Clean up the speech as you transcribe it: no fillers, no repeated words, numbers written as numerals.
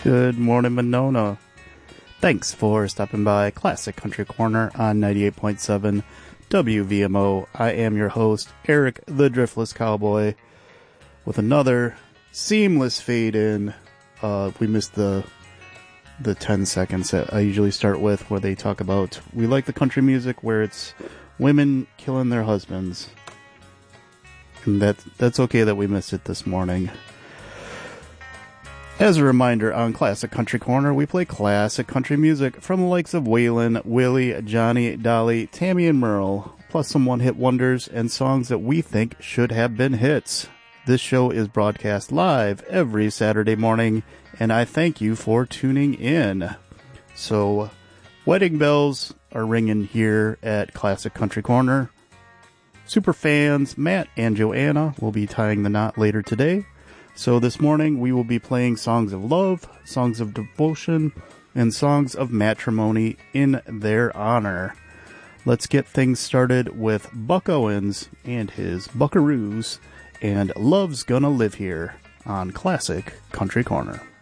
Good morning, Monona. Thanks for stopping by Classic Country Corner on 98.7 WVMO. I am your host, Eric the Driftless Cowboy, with another seamless fade in. We missed the 10 seconds that I usually start with, where they talk about we like the country music where it's women killing their husbands. And that's okay that we missed it this morning. As a reminder, on Classic Country Corner, we play classic country music from the likes of Waylon, Willie, Johnny, Dolly, Tammy, and Merle, plus some one-hit wonders and songs that we think should have been hits. This show is broadcast live every Saturday morning, and I thank you for tuning in. So, wedding bells are ringing here at Classic Country Corner. Super fans Matt and Joanna will be tying the knot later today. So this morning we will be playing songs of love, songs of devotion, and songs of matrimony in their honor. Let's get things started with Buck Owens and his Buckaroos and Love's Gonna Live Here on Classic Country Corner.